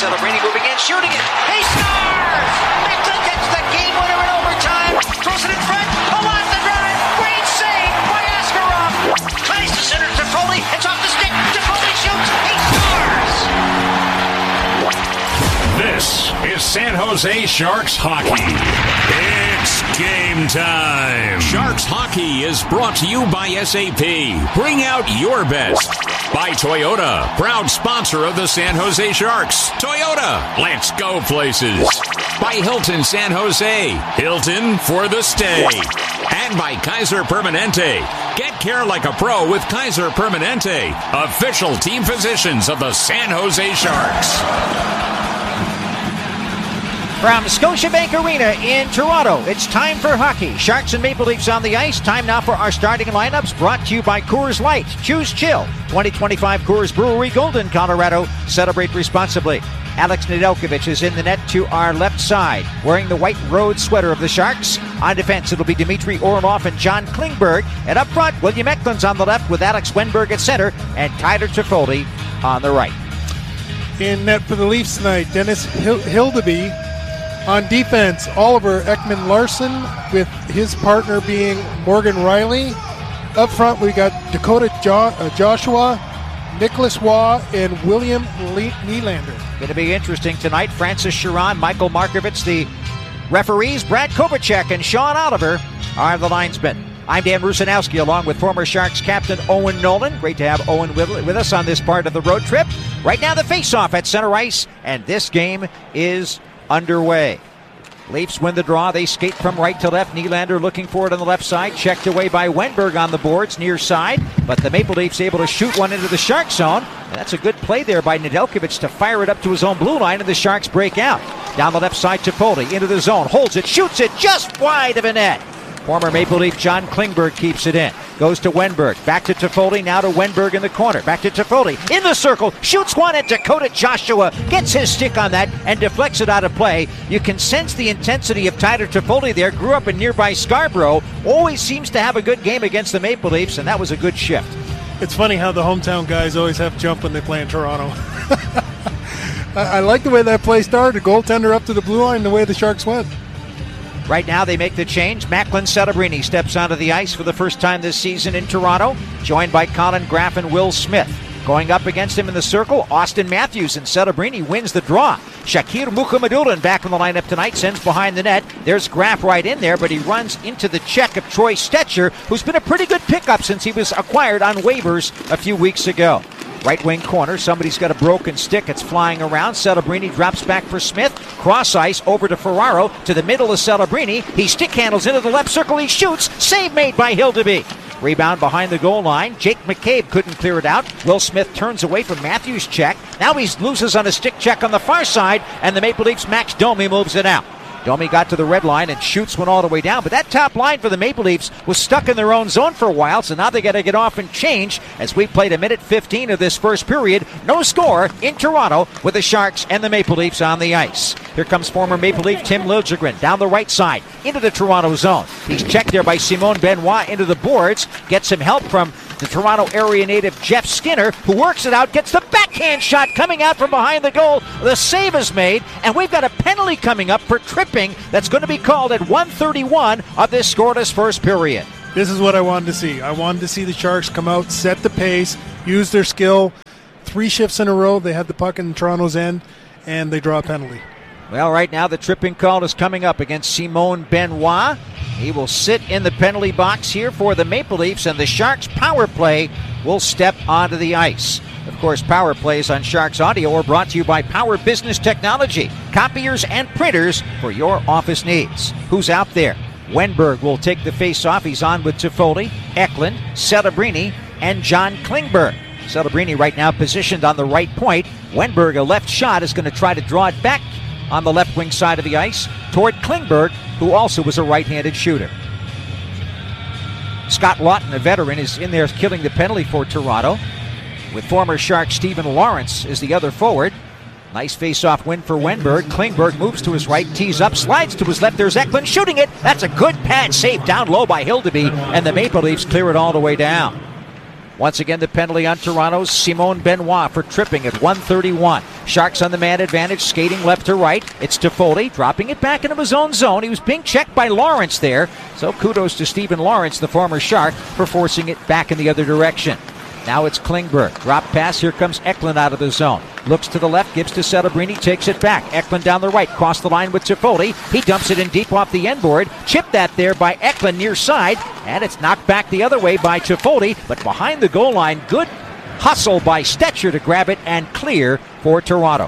Celebrini moving in, shooting it. He scores! Mecklin gets the game winner in overtime. Throws it in front. Palat the drive. Great save by Askarov. Tries to center to Foley. It's off the stick. Foley shoots. He scores! This is San Jose Sharks hockey. It's game time. Sharks hockey is brought to you by SAP. Bring out your best. By Toyota, proud sponsor of the San Jose Sharks. Toyota, let's go places. By Hilton San Jose, Hilton for the stay. And by Kaiser Permanente. Get care like a pro with Kaiser Permanente, official team physicians of the San Jose Sharks. From Scotiabank Arena in Toronto, it's time for hockey. Sharks and Maple Leafs on the ice. Time now for our starting lineups, brought to you by Coors Light. Choose chill. 2025 Coors Brewery, Golden, Colorado. Celebrate responsibly. Alex Nedeljkovic is in the net to our left side, wearing the white road sweater of the Sharks. On defense, it'll be Dmitry Orlov and John Klingberg. And up front, William Eklund's on the left with Alex Wenberg at center and Tyler Toffoli on the right. In net for the Leafs tonight, Dennis Hildeby. On defense, Oliver Ekman-Larsson with his partner being Morgan Riley. Up front, we got Dakota Joshua, Nicholas Waugh, and William Nylander. Going to be interesting tonight. Francis Chiron, Michael Markovits, the referees. Brad Kovacek and Sean Oliver are the linesmen. I'm Dan Rusanowski, along with former Sharks captain Owen Nolan. Great to have Owen with us on this part of the road trip. Right now, the face-off at center ice, and this game is underway. Leafs win the draw. They skate from right to left. Nylander looking for it on the left side. Checked away by Wenberg on the boards near side. But the Maple Leafs able to shoot one into the Shark zone. And that's a good play there by Nedeljkovic to fire it up to his own blue line, and the Sharks break out. Down the left side to Foley. Into the zone. Holds it. Shoots it just wide of a net. Former Maple Leaf John Klingberg keeps it in. Goes to Wenberg. Back to Toffoli. Now to Wenberg in the corner. Back to Toffoli. In the circle. Shoots one at Dakota Joshua. Gets his stick on that and deflects it out of play. You can sense the intensity of Tyler Toffoli there. Grew up in nearby Scarborough. Always seems to have a good game against the Maple Leafs, and that was a good shift. It's funny how the hometown guys always have jump when they play in Toronto. I like the way that play started. Goaltender up to the blue line, the way the Sharks went. Right now they make the change. Macklin Celebrini steps onto the ice for the first time this season in Toronto, joined by Colin Graff and Will Smith. Going up against him in the circle, Austin Matthews, and Celebrini wins the draw. Shakir Mukhamadullin back in the lineup tonight, sends behind the net. There's Graff right in there, but he runs into the check of Troy Stetcher, who's been a pretty good pickup since he was acquired on waivers a few weeks ago. Right wing corner, somebody's got a broken stick. It's flying around. Celebrini drops back for Smith. Cross ice over to Ferraro. To the middle of Celebrini. He stick handles into the left circle. He shoots. Save made by Hildeby. Rebound behind the goal line. Jake McCabe couldn't clear it out. Will Smith turns away from Matthews' check. Now he loses on a stick check on the far side. And the Maple Leafs' Max Domi moves it out. Domi got to the red line and shoots one all the way down. But that top line for the Maple Leafs was stuck in their own zone for a while, so now they got to get off and change as we played a minute 15 of this first period. No score in Toronto with the Sharks and the Maple Leafs on the ice. Here comes former Maple Leaf Tim Liljegren down the right side into the Toronto zone. He's checked there by Simon Benoit into the boards. Gets some help from the Toronto area native Jeff Skinner, who works it out, gets the backhand shot coming out from behind the goal. The save is made, and we've got a penalty coming up for tripping that's going to be called at 1:31 of this scoreless first period. This is what I wanted to see. I wanted to see the Sharks come out, set the pace, use their skill. 3 shifts in a row, they have the puck in Toronto's end, and they draw a penalty. Well, right now the tripping call is coming up against Simon Benoit. He will sit in the penalty box here for the Maple Leafs, and the Sharks power play will step onto the ice. Of course, power plays on Sharks Audio are brought to you by Power Business Technology, copiers and printers for your office needs. Who's out there? Wenberg will take the face-off. He's on with Toffoli, Eklund, Celebrini, and John Klingberg. Celebrini right now positioned on the right point. Wenberg, a left shot, is going to try to draw it back on the left wing side of the ice toward Klingberg, who also was a right-handed shooter. Scott Lawton, a veteran, is in there killing the penalty for Toronto, with former Shark Stephen Lawrence as the other forward. Nice face-off win for Wenberg. Klingberg moves to his right, tees up, slides to his left. There's Eklund shooting it. That's a good pad save down low by Hildeby, and the Maple Leafs clear it all the way down. Once again, the penalty on Toronto's Simone Benoit for tripping at 1:31. Sharks on the man advantage, skating left to right. It's Toffoli dropping it back into his own zone. He was being checked by Lawrence there. So kudos to Stephen Lawrence, the former Shark, for forcing it back in the other direction. Now it's Klingberg. Drop pass. Here comes Eklund out of the zone. Looks to the left, gives to Celebrini, takes it back. Eklund down the right, cross the line with Toffoli. He dumps it in deep off the end board. Chipped that there by Eklund near side, and it's knocked back the other way by Toffoli. But behind the goal line, good hustle by Stetcher to grab it and clear for Toronto.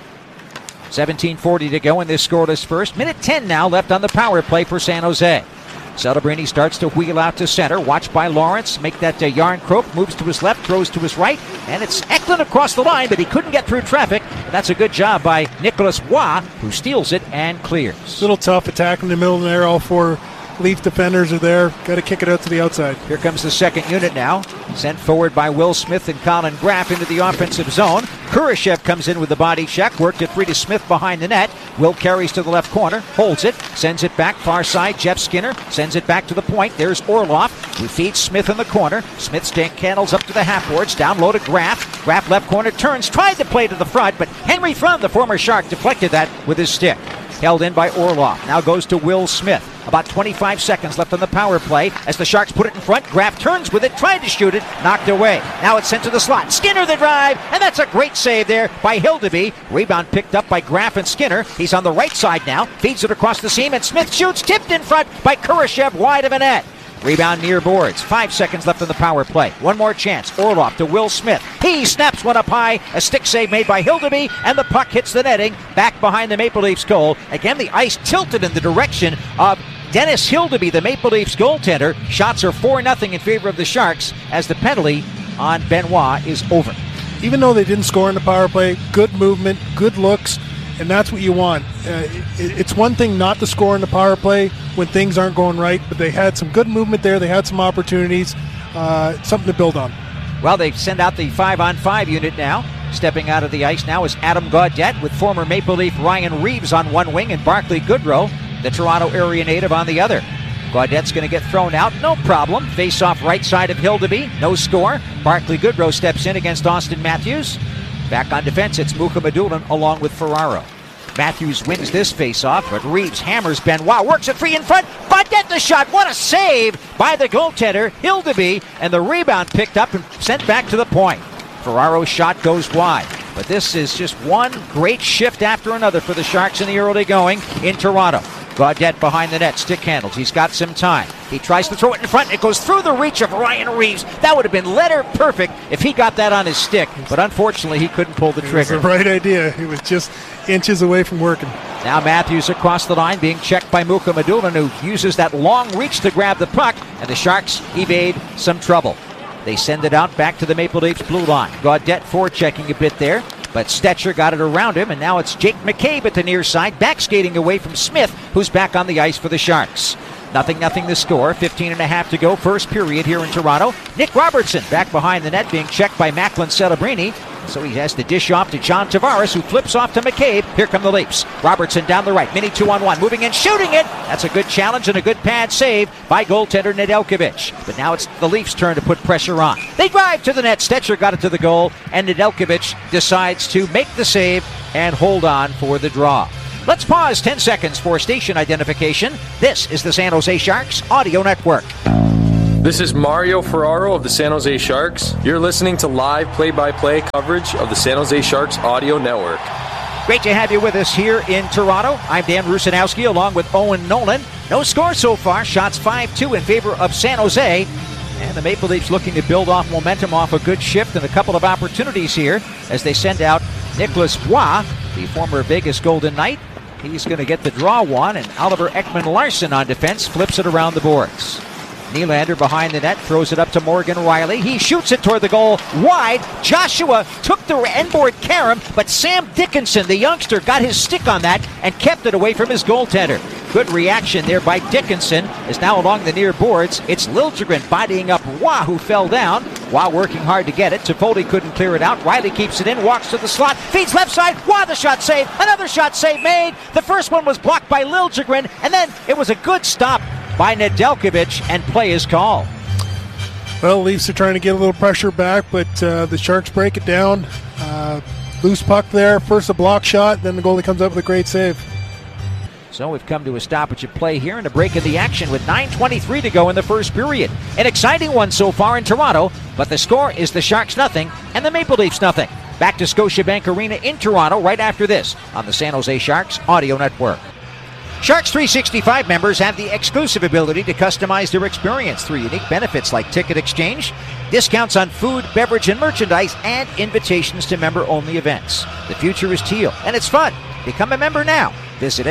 17:40 to go in this scoreless first. Minute 10 now left on the power play for San Jose. Celebrini starts to wheel out to center, watched by Lawrence, make that Yarncroke, moves to his left, throws to his right, and it's Eklund across the line, but he couldn't get through traffic. That's a good job by Nicholas Waugh, who steals it and clears. Little tough attack in the middle there. All four Leaf defenders are there. Got to kick it out to the outside. Here comes the second unit now. Sent forward by Will Smith and Colin Graff into the offensive zone. Kurashev comes in with the body check. Worked it free to Smith behind the net. Will carries to the left corner. Holds it. Sends it back far side. Jeff Skinner sends it back to the point. There's Orlov, who feeds Smith in the corner. Smith candles up to the half boards. Down low to Graff. Graff left corner turns. Tried to play to the front, but Henry Front, the former Shark, deflected that with his stick. Held in by Orlov. Now goes to Will Smith. About 25 seconds left on the power play. As the Sharks put it in front, Graff turns with it, tried to shoot it, knocked away. Now it's sent to the slot. Skinner the drive, and that's a great save there by Hildeby. Rebound picked up by Graff and Skinner. He's on the right side now. Feeds it across the seam, and Smith shoots, tipped in front by Kurashev, wide of a net. Rebound near boards. 5 seconds left on the power play. One more chance. Orlov to Will Smith. He snaps one up high. A stick save made by Hildeby, and the puck hits the netting back behind the Maple Leafs goal. Again, the ice tilted in the direction of Dennis Hildeby, the Maple Leafs goaltender. Shots are 4-0 in favor of the Sharks as the penalty on Benoit is over. Even though they didn't score in the power play, good movement, good looks, and that's what you want. It's one thing not to score in the power play when things aren't going right, but they had some good movement there. They had some opportunities, something to build on. Well, they send out the 5-on-5 unit now. Stepping out of the ice now is Adam Gaudette with former Maple Leaf Ryan Reeves on one wing and Barclay Goodrow, the Toronto area native, on the other. Gaudette's going to get thrown out, no problem. Face off right side of Hildeby, no score. Barclay Goodrow steps in against Austin Matthews. Back on defense, it's Mukhamadullin along with Ferraro. Matthews wins this face-off, but Reeves hammers Benoit, works it free in front. Gaudette the shot, what a save by the goaltender, Hildeby, and the rebound picked up and sent back to the point. Ferraro's shot goes wide, but this is just one great shift after another for the Sharks in the early going in Toronto. Gaudette behind the net, stick handles. He's got some time. He tries to throw it in front. It goes through the reach of Ryan Reeves. That would have been letter perfect if he got that on his stick, but unfortunately he couldn't pull the trigger. It was the right idea. He was just inches away from working. Now Matthews across the line being checked by Mukhamadullin, who uses that long reach to grab the puck, and the Sharks evade some trouble. They send it out back to the Maple Leafs blue line. Gaudette forechecking a bit there, but Stetcher got it around him, and now it's Jake McCabe at the near side, back skating away from Smith, who's back on the ice for the Sharks. 0-0 the score, 15.5 to go, first period here in Toronto. Nick Robertson back behind the net being checked by Macklin Celebrini. So he has to dish off to John Tavares, who flips off to McCabe. Here come the Leafs. Robertson down the right, mini 2-on-1, moving in, shooting it. That's a good challenge and a good pad save by goaltender Nedeljkovic. But now it's the Leafs' turn to put pressure on. They drive to the net. Stetcher got it to the goal, and Nedeljkovic decides to make the save and hold on for the draw. Let's pause 10 seconds for station identification. This is the San Jose Sharks Audio Network. This is Mario Ferraro of the San Jose Sharks. You're listening to live play-by-play coverage of the San Jose Sharks Audio Network. Great to have you with us here in Toronto. I'm Dan Rusanowski along with Owen Nolan. No score so far. Shots 5-2 in favor of San Jose. And the Maple Leafs looking to build off momentum off a good shift and a couple of opportunities here as they send out Nicholas Waugh, the former Vegas Golden Knight. He's going to get the draw one, and Oliver Ekman-Larsson on defense flips it around the boards. Nylander behind the net, throws it up to Morgan Riley. He shoots it toward the goal, wide. Joshua took the end-board carom, but Sam Dickinson, the youngster, got his stick on that and kept it away from his goaltender. Good reaction there by Dickinson, as now along the near boards, it's Liljegren bodying up Waugh, who fell down. Waugh working hard to get it. Toffoli couldn't clear it out. Riley keeps it in, walks to the slot, feeds left side. Waugh, the shot saved. Another shot save made. The first one was blocked by Liljegren, and then it was a good stop by Nedeljkovic, and play is called. Well, the Leafs are trying to get a little pressure back, but the Sharks break it down. Loose puck there. First a block shot, then the goalie comes up with a great save. So we've come to a stoppage of play here and a break in the action with 9:23 to go in the first period. An exciting one so far in Toronto, but the score is the Sharks nothing and the Maple Leafs nothing. Back to Scotiabank Arena in Toronto right after this on the San Jose Sharks Audio Network. Sharks 365 members have the exclusive ability to customize their experience through unique benefits like ticket exchange, discounts on food, beverage, and merchandise, and invitations to member-only events. The future is teal, and it's fun. Become a member now. Visit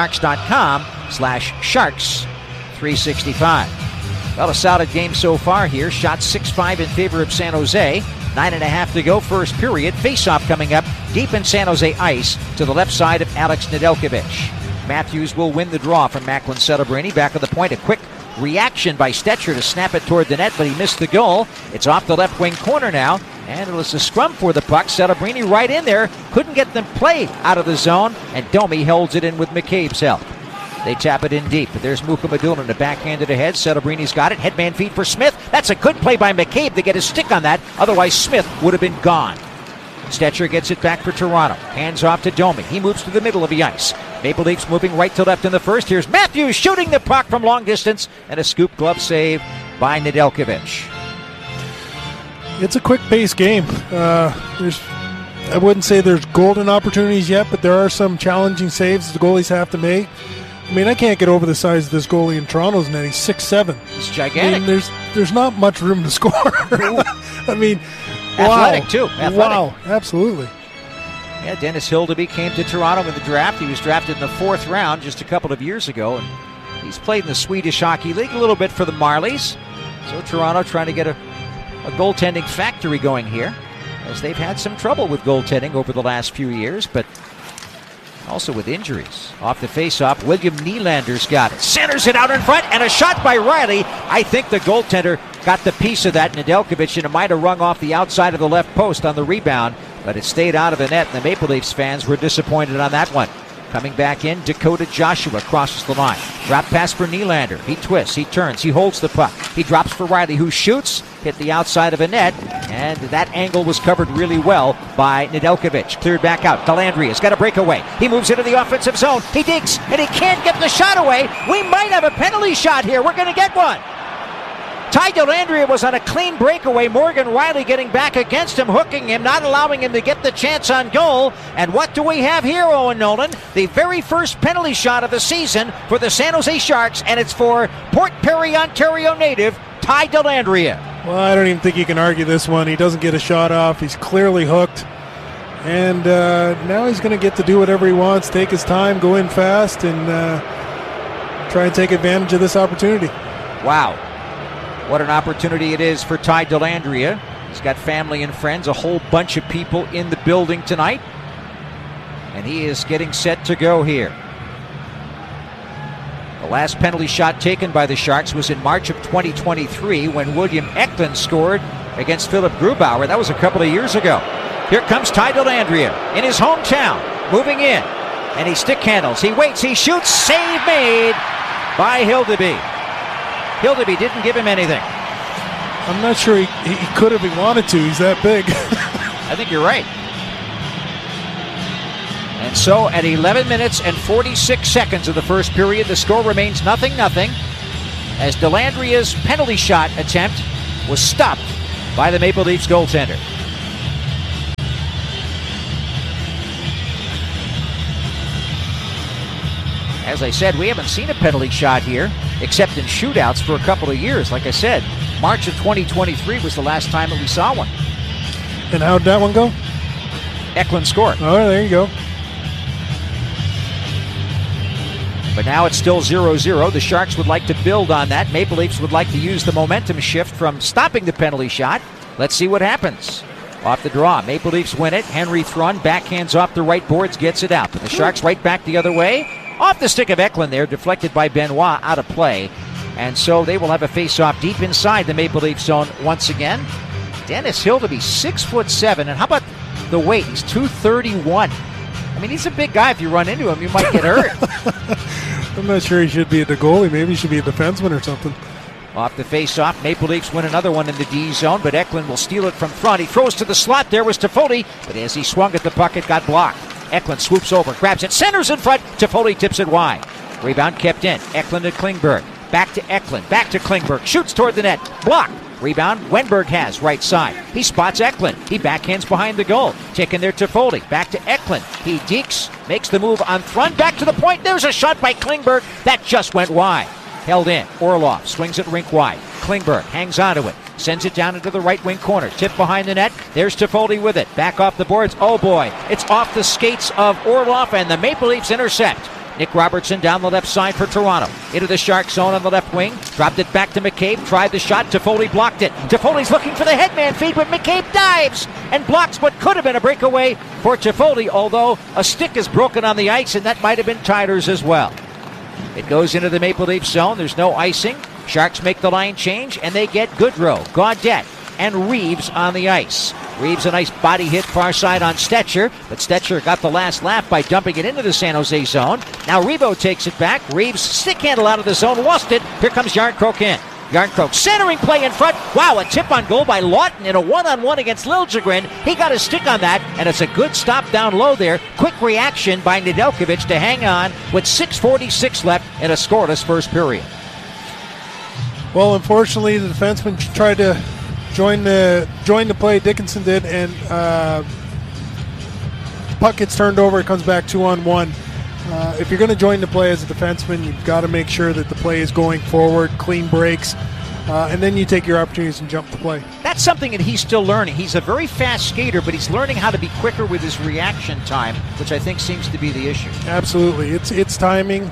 shdasharks.com/sharks365. Well, a solid game so far here. Shot 6-5 in favor of San Jose. 9.5 to go, first period. Face-off coming up deep in San Jose ice to the left side of Alex Nedeljkovic. Matthews will win the draw from Macklin Celebrini. Back of the point, a quick reaction by Stetcher to snap it toward the net, but he missed the goal. It's off the left wing corner now, and it was a scrum for the puck. Celebrini right in there, couldn't get them play out of the zone, and Domi holds it in with McCabe's help. They tap it in deep, but there's Mukhamadullin, a backhanded ahead. Celebrini's got it, headman feed for Smith. That's a good play by McCabe to get his stick on that, otherwise Smith would have been gone. Stetcher gets it back for Toronto. Hands off to Domi. He moves to the middle of the ice. Maple Leafs moving right to left in the first. Here's Matthews shooting the puck from long distance, and a scoop glove save by Nedeljkovic. It's a quick-paced game. I wouldn't say there's golden opportunities yet, but there are some challenging saves the goalies have to make. I mean, I can't get over the size of this goalie in Toronto's net. He's 6'7". He's gigantic. I mean, there's not much room to score. I mean, athletic, wow. too. Athletic. Wow, absolutely. Yeah, Dennis Hildeby came to Toronto in the draft. He was drafted in the 4th round just a couple of years ago, and he's played in the Swedish Hockey League a little bit for the Marlies. So Toronto trying to get a goaltending factory going here, as they've had some trouble with goaltending over the last few years, but also with injuries. Off the faceoff, William Nylander's got it. Centers it out in front, and a shot by Riley. I think the goaltender got the piece of that, Nedeljkovic, and it might have rung off the outside of the left post on the rebound, but it stayed out of the net, and the Maple Leafs fans were disappointed on that one. Coming back in, Dakota Joshua crosses the line. Drop pass for Nylander. He twists, he turns, he holds the puck. He drops for Riley, who shoots, hit the outside of a net, and that angle was covered really well by Nedeljkovic. Cleared back out. Dellandria's got a breakaway. He moves into the offensive zone. He digs, and he can't get the shot away. We might have a penalty shot here. We're going to get one. Ty Dellandria was on a clean breakaway. Morgan Riley getting back against him, hooking him, not allowing him to get the chance on goal. And what do we have here, Owen Nolan? The very first penalty shot of the season for the San Jose Sharks, and it's for Port Perry, Ontario native Ty Dellandria. Well, I don't even think you can argue this one. He doesn't get a shot off. He's clearly hooked. And now he's going to get to do whatever he wants, take his time, go in fast, and try and take advantage of this opportunity. Wow. What an opportunity it is for Ty Dellandria. He's got family and friends, a whole bunch of people in the building tonight. And he is getting set to go here. The last penalty shot taken by the Sharks was in March of 2023 when William Eklund scored against Philip Grubauer. That was a couple of years ago. Here comes Ty Dellandria in his hometown, moving in. And he stick handles, he waits, he shoots, save made by Hildeby. Hildeby didn't give him anything. I'm not sure he could if he wanted to. He's that big. I think you're right. And so at 11 minutes and 46 seconds of the first period, the score remains 0-0 as Dellandria's penalty shot attempt was stopped by the Maple Leafs goaltender. As I said, we haven't seen a penalty shot here, except in shootouts for a couple of years. Like I said, March of 2023 was the last time that we saw one. And how'd that one go? Eklund scored. Oh, there you go. But now it's still 0-0. The Sharks would like to build on that. Maple Leafs would like to use the momentum shift from stopping the penalty shot. Let's see what happens. Off the draw, Maple Leafs win it. Henry Thrun backhands off the right boards, gets it out. But the Sharks right back the other way. Off the stick of Eklund there, deflected by Benoit, out of play. And so they will have a face-off deep inside the Maple Leaf zone once again. Dennis Hildeby, 6'7", and how about the weight? He's 231. I mean, he's a big guy. If you run into him, you might get hurt. I'm not sure he should be the goalie. Maybe he should be a defenseman or something. Off the face-off, Maple Leafs win another one in the D zone, but Eklund will steal it from front. He throws to the slot. There was Toffoli, but as he swung at the puck, it got blocked. Eklund swoops over, grabs it, centers in front. Toffoli tips it wide. Rebound kept in. Eklund to Klingberg. Back to Eklund. Back to Klingberg. Shoots toward the net. Blocked. Rebound, Wenberg has right side. He spots Eklund. He backhands behind the goal. Taken there Toffoli. Back to Eklund. He dekes, makes the move on front. Back to the point. There's a shot by Klingberg. That just went wide. Held in. Orlov swings it rink wide. Klingberg hangs onto it. Sends it down into the right wing corner. Tip behind the net. There's Toffoli with it. Back off the boards. Oh boy. It's off the skates of Orlov, and the Maple Leafs intercept. Nick Robertson down the left side for Toronto. Into the Shark zone on the left wing. Dropped it back to McCabe. Tried the shot. Toffoli blocked it. Toffoli's looking for the headman feed, but McCabe dives and blocks what could have been a breakaway for Toffoli, although a stick is broken on the ice, and that might have been Tyler's as well. It goes into the Maple Leaf zone. There's no icing. Sharks make the line change, and they get Goodrow, Gaudette, and Reeves on the ice. Reeves a nice body hit far side on Stetcher, but Stetcher got the last laugh by dumping it into the San Jose zone. Now Revo takes it back. Reeves stick handle out of the zone, lost it. Here comes Jarnkrok in. Jarnkrok centering play in front. Wow, a tip on goal by Lawton in a one-on-one against Liljegren. He got a stick on that, and it's a good stop down low there. Quick reaction by Nedeljkovic to hang on with 6:46 left in a scoreless first period. Well, unfortunately, the defenseman tried to join the play. Dickinson did, and the puck gets turned over. It comes back 2-on-1. If you're going to join the play as a defenseman, you've got to make sure that the play is going forward, clean breaks, and then you take your opportunities and jump the play. That's something that he's still learning. He's a very fast skater, but he's learning how to be quicker with his reaction time, which I think seems to be the issue. Absolutely. It's timing.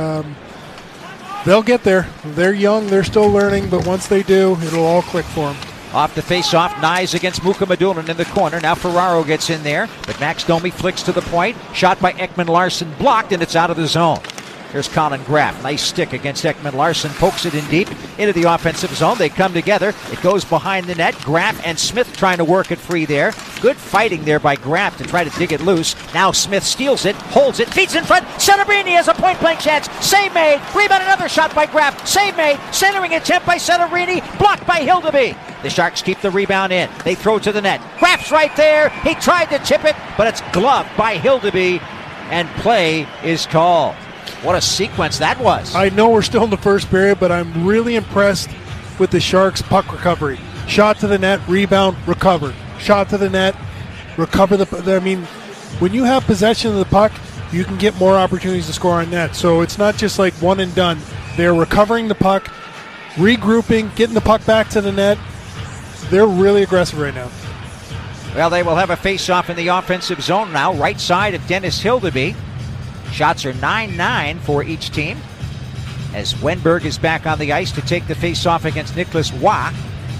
They'll get there. They're young. They're still learning, but once they do, it'll all click for them. Off the face-off, Nyes against Mukhamadullin in the corner. Now Ferraro gets in there, but Max Domi flicks to the point. Shot by Ekman Larsson, blocked, and it's out of the zone. Here's Colin Graff. Nice stick against Ekman Larsson. Pokes it in deep into the offensive zone. They come together. It goes behind the net. Graff and Smith trying to work it free there. Good fighting there by Graff to try to dig it loose. Now Smith steals it, holds it, feeds in front. Celebrini has a point-blank chance. Save made. Rebound, another shot by Graff. Save made. Centering attempt by Celebrini. Blocked by Hildeby. The Sharks keep the rebound in. They throw to the net. Graff's right there. He tried to tip it, but it's gloved by Hildeby, and play is called. What a sequence that was. I know we're still in the first period, but I'm really impressed with the Sharks' puck recovery. Shot to the net, rebound, recover. Shot to the net, recover I mean, when you have possession of the puck, you can get more opportunities to score on net. So it's not just like one and done. They're recovering the puck, regrouping, getting the puck back to the net. They're really aggressive right now. Well, they will have a face-off in the offensive zone now, right side of Dennis Hildeby. Shots are 9-9 for each team, as Wenberg is back on the ice to take the face-off against Nicholas Waugh.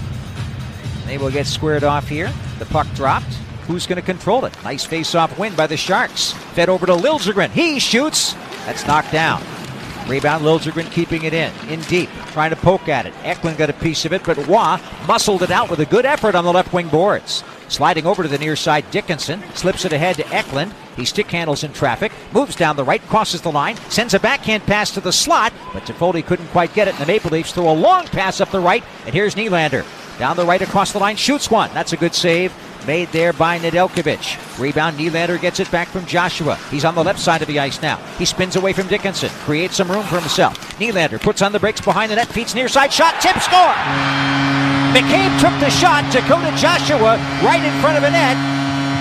They will get squared off here. The puck dropped. Who's going to control it? Nice face-off win by the Sharks. Fed over to Liljegren. He shoots. That's knocked down. Rebound, Liljegren keeping it in deep, trying to poke at it. Eklund got a piece of it, but Waugh muscled it out with a good effort on the left wing boards. Sliding over to the near side, Dickinson slips it ahead to Eklund. He stick handles in traffic, moves down the right, crosses the line, sends a backhand pass to the slot, but Toffoli couldn't quite get it, and the Maple Leafs throw a long pass up the right, and here's Nylander. Down the right across the line, shoots one. That's a good save made there by Nedeljkovic. Rebound, Nylander gets it back from Joshua. He's on the left side of the ice now. He spins away from Dickinson, creates some room for himself. Nylander puts on the brakes behind the net, feeds near side, shot, tip, score! McCabe took the shot. Dakota Joshua right in front of the net.